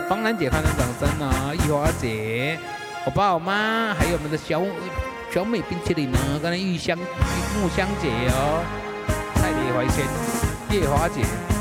帮兰姐拍掌声哦，玉华姐，我爸我妈，还有我们的小美冰淇淋呢，跟木香姐哦，蔡丽怀仙、叶华姐。